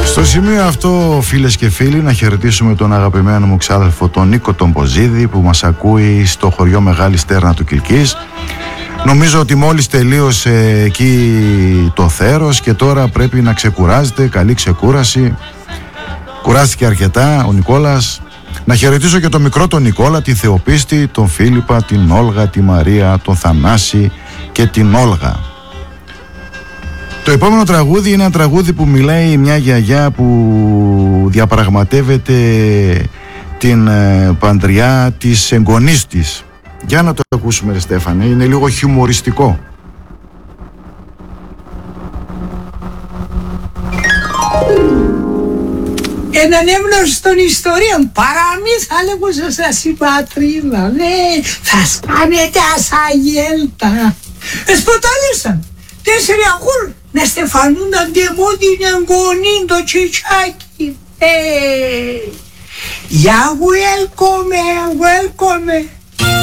Στο σημείο αυτό, φίλες και φίλοι, να χαιρετήσουμε τον αγαπημένο μου ξάδελφο τον Νίκο τον Ποζίδη, που μας ακούει στο χωριό Μεγάλη Στέρνα του Κιλκής. Νομίζω ότι μόλις τελείωσε εκεί το θέρος και τώρα πρέπει να ξεκουράζεται. Καλή ξεκούραση. Κουράστηκε αρκετά ο Νικόλας. Να χαιρετήσω και τον μικρό τον Νικόλα, τη Θεοπίστη, τον Φίλιππα, την Όλγα, τη Μαρία, τον Θανάση και την Όλγα. Το επόμενο τραγούδι είναι ένα τραγούδι που μιλάει μια γιαγιά που διαπραγματεύεται την παντριά της εγγονής της. Για να το ακούσουμε, ρε Στέφανε, είναι λίγο χιουμοριστικό. Έναν εύνωστον ιστορίων, παραμύθα λέγω σας η πατρίδα, ναι, θα σπάνετε ασαγέλτα. Εσποτάλησαν 4 αγούλ να στεφανούν αντιμό την εγγονή το τσιτσάκι. Yeah, welcome.